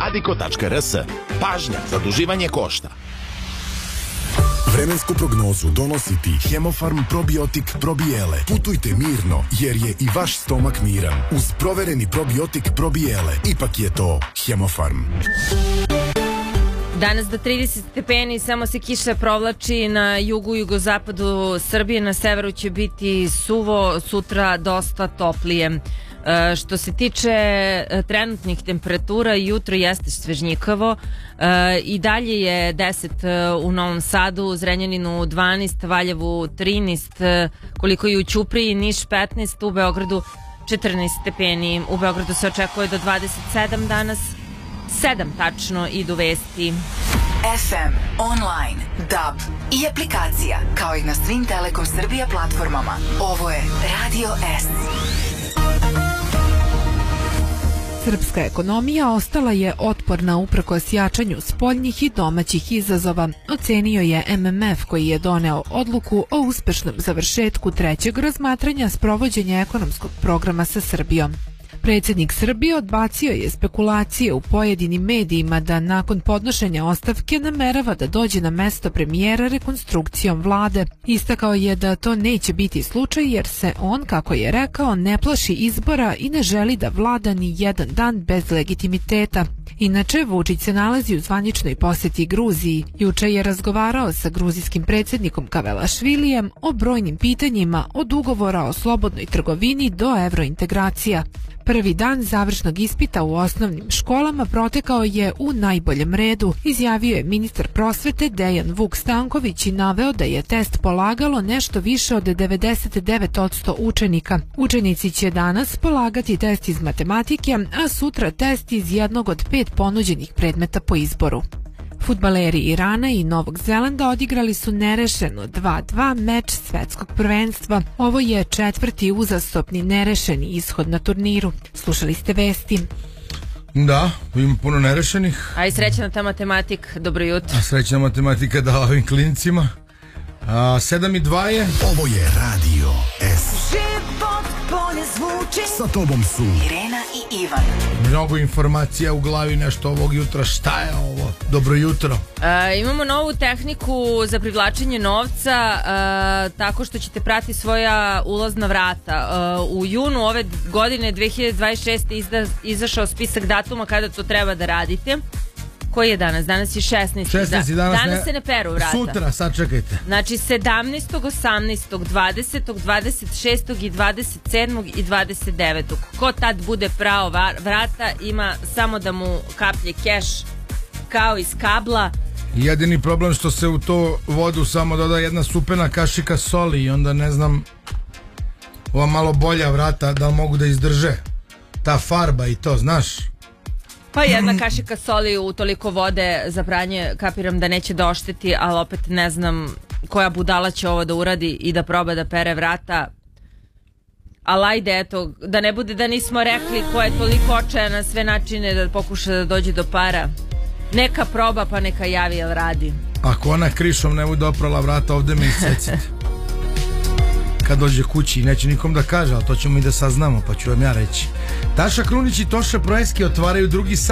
Addiko.rs. Pažnja, zaduživanje košta. Vremensku prognozu donosi ti Hemofarm probiotik probijele. Putujte mirno, jer je i vaš stomak miran. Uz provereni probiotik probijele, ipak je to Hemofarm. Danas do 30 stepeni, samo se kiša provlači na jugu i jugozapadu Srbije, na severu će biti suvo, sutra dosta toplije. Što se tiče trenutnih temperatura, jutro jeste svežnjikavo, i dalje je 10 u Novom Sadu, Zrenjaninu 12, Valjevu 13, koliko i u Ćupriji, Niš 15, u Beogradu 14 stepeni. U Beogradu se očekuje do 27 danas, 7 tačno idu vesti. FM, online, DAB i aplikacija, kao i na svim Telekom Srbija platformama. Ovo je Radio S. Srpska ekonomija ostala je otporna uprkos jačanju spoljnih i domaćih izazova, ocenio je MMF, koji je doneo odluku o uspešnom završetku trećeg razmatranja sprovođenja ekonomskog programa sa Srbijom. Predsjednik Srbije odbacio je spekulacije u pojedinim medijima da nakon podnošenja ostavke namerava da dođe na mesto premijera rekonstrukcijom vlade. Istakao je da to neće biti slučaj jer se on, kako je rekao, ne plaši izbora i ne želi da vlada ni jedan dan bez legitimiteta. Inače, Vučić se nalazi u zvaničnoj posjeti Gruziji. Juče je razgovarao sa gruzijskim predsjednikom Kavelašvilijem o brojnim pitanjima, od ugovora o slobodnoj trgovini do evrointegracija. Prvi dan završnog ispita u osnovnim školama protekao je u najboljem redu, izjavio je ministar prosvete Dejan Vuk Stanković i naveo da je test polagalo nešto više od 99% učenika. Učenici će danas polagati test iz matematike, a sutra test iz jednog od 5 ponuđenih predmeta po izboru. Fudbaleri Irana i Novog Zelanda odigrali su nerešeno 2-2 meč svetskog prvenstva. Ovo je 4. uzastopni nerešeni ishod na turniru. Slušali ste vesti. Da, ima puno nerešenih. A i srećna ta matematik, dobro jutro. A srećna matematika da ovim klincima. 7:02 je. Ovo je Radio S. Život bolje zvuči. Sa tobom su Irena i Ivan. Mnogo informacija u glavi nešto ovog jutra. Šta je ovo? Dobro jutro. Imamo novu tehniku za privlačenje novca, tako što ćete prati svoja ulazna vrata. U junu ove godine 2026. izašao spisak datuma kada to treba da radite. Koji je danas? Danas je 16. Danas se ne peru vrata. Sutra, sad čekajte. Znači 17., 18., 20., 26. i 27. i 29. Ko tad bude pravo vrata, ima samo da mu kaplje keš kao iz kabla. Jedini problem što se u to vodu samo doda jedna supena kašika soli i onda ne znam, ova malo bolja vrata da mogu da izdrže ta farba i to, znaš. Pa jedna kašika soli u toliko vode za pranje, kapiram da neće da ošteti, ali opet ne znam koja budala će ovo da uradi i da proba da pere vrata. Ali ajde, eto, da ne bude da nismo rekli ko je toliko očajan na sve načine da pokuša da dođe do para. Neka proba pa neka javi, jel radi. Ako ona krišom ne bude oprala vrata, ovde me isecite. Kad dođe kući, neće nikom da kaže, ali to ćemo i da saznamo, pa ću vam ja reći. Taša Krunić i Toša Proeski otvaraju drugi